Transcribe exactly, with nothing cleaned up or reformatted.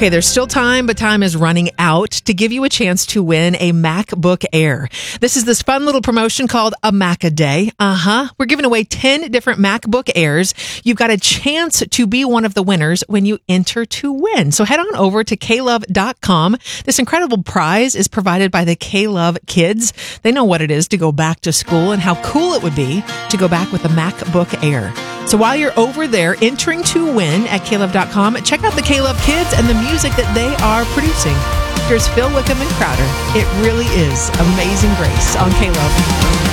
Okay, there's still time, but time is running out to give you a chance to win a MacBook Air. This is this fun little promotion called a Mac-a-Day. Uh-huh. We're giving away ten different MacBook Airs. You've got a chance to be one of the winners when you enter to win. So head on over to k love dot com. This incredible prize is provided by the K-Love Kids. They know what it is to go back to school and how cool it would be to go back with a MacBook Air. So while you're over there entering to win at k love dot com, check out the K-Love Kids and the music that they are producing. Here's Phil Wickham and Crowder. It really is Amazing Grace on K-Love.